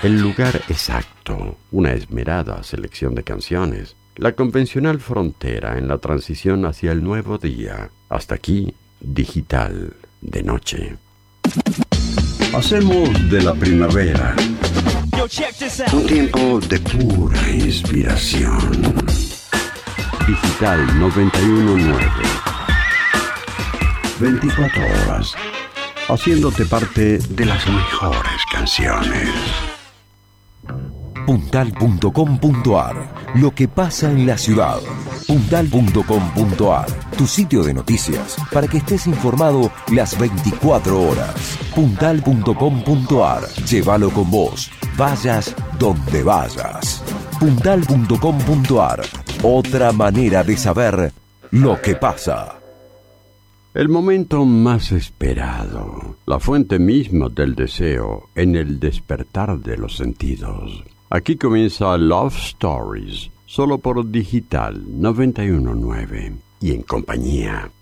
El lugar exacto, una esmerada selección de canciones, la convencional frontera en la transición hacia el nuevo día. Hasta aquí, digital de noche. Hacemos de la primavera un tiempo de pura inspiración. Digital 91.9. 24 horas, haciéndote parte de las mejores canciones. Puntal.com.ar. Lo que pasa en la ciudad. Puntal.com.ar. Tu sitio de noticias para que estés informado las 24 horas. Puntal.com.ar. Llévalo con vos. Vayas donde vayas. Puntal.com.ar. Otra manera de saber lo que pasa. El momento más esperado, la fuente misma del deseo en el despertar de los sentidos. Aquí comienza Love Stories, solo por Digital 91.9 y en compañía